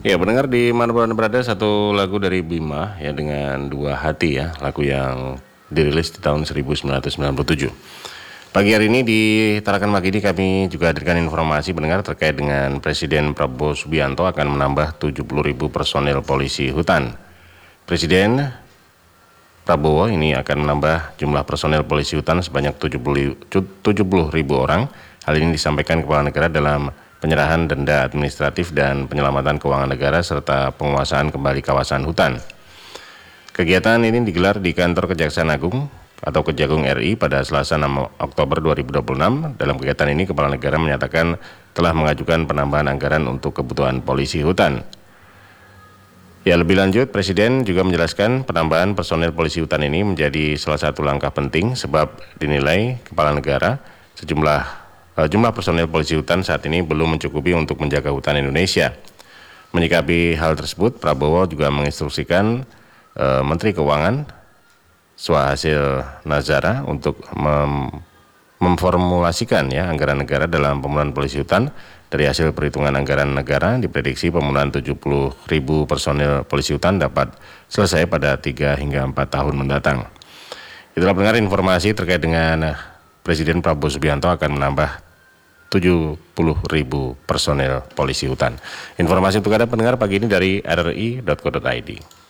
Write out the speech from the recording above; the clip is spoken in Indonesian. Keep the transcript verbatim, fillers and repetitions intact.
Ya, pendengar di mana pun Anda berada, satu lagu dari Bima ya dengan Dua Hati ya, lagu yang dirilis di tahun seribu sembilan ratus sembilan puluh tujuh. Pagi hari ini di Tarakan Pagi ini kami juga hadirkan informasi pendengar terkait dengan Presiden Prabowo Subianto akan menambah tujuh puluh ribu personil polisi hutan. Presiden Prabowo ini akan menambah jumlah personel polisi hutan sebanyak tujuh puluh ribu orang. Hal ini disampaikan Kepala Negara dalam penyerahan denda administratif dan penyelamatan keuangan negara serta penguasaan kembali kawasan hutan. Kegiatan ini digelar di kantor Kejaksaan Agung atau Kejagung R I pada Selasa enam Oktober dua ribu dua puluh enam. Dalam kegiatan ini, Kepala Negara menyatakan telah mengajukan penambahan anggaran untuk kebutuhan polisi hutan. Ya, lebih lanjut, Presiden juga menjelaskan penambahan personel polisi hutan ini menjadi salah satu langkah penting sebab dinilai Kepala Negara sejumlah uh, jumlah personel polisi hutan saat ini belum mencukupi untuk menjaga hutan Indonesia. Menyikapi hal tersebut, Prabowo juga menginstruksikan uh, Menteri Keuangan Swahasil Nazara untuk mem memformulasikan ya anggaran negara dalam pembangunan polisi hutan. Dari hasil perhitungan anggaran negara, diprediksi pembangunan tujuh puluh ribu personil polisi hutan dapat selesai pada tiga hingga empat tahun mendatang. Itulah pendengar informasi terkait dengan Presiden Prabowo Subianto akan menambah tujuh puluh ribu personil polisi hutan. Informasi untuk Anda pendengar pagi ini dari r r i titik co titik i d.